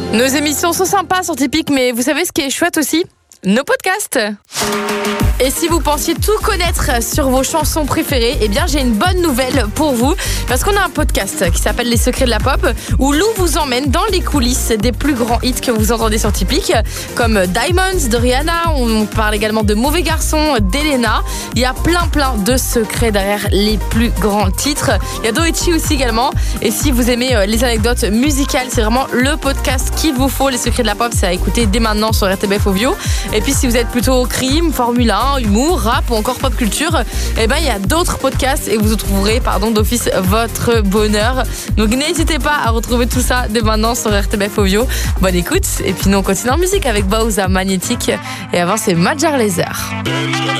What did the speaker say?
Nos émissions sont sympas sur Tipeee, mais vous savez ce qui est chouette aussi ? Nos podcasts. Et si vous pensiez tout connaître sur vos chansons préférées, eh bien j'ai une bonne nouvelle pour vous, parce qu'on a un podcast qui s'appelle Les Secrets de la Pop, où Lou vous emmène dans les coulisses des plus grands hits que vous entendez sur Tipeee, comme Diamonds de Rihanna. On parle également de Mauvais Garçon d'Elena. Il y a plein de secrets derrière les plus grands titres. Il y a Doechii aussi également. Et si vous aimez les anecdotes musicales, c'est vraiment le podcast qu'il vous faut. Les Secrets de la Pop, c'est à écouter dès maintenant sur RTBF Ovio. Et puis si vous êtes plutôt crime, Formule 1, humour, rap ou encore pop culture, eh ben il y a d'autres podcasts et vous trouverez d'office votre bonheur. Donc n'hésitez pas à retrouver tout ça dès maintenant sur RTBF Ovio. Bonne écoute, et puis nous on continue en musique avec Bowser Magnétique, et avant c'est Major Lazer.